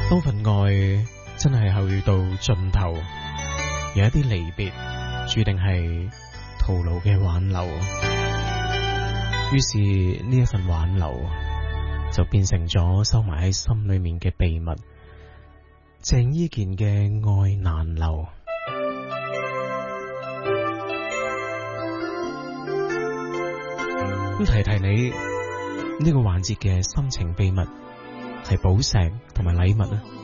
當份愛真係去到盡頭，有一啲離別注定係徒勞嘅挽留，於是呢一份挽留就變成咗收埋喺心裏面嘅秘密。鄭伊健嘅愛難留。咁提提你呢個環節嘅心情秘密係寶石同埋禮物啊。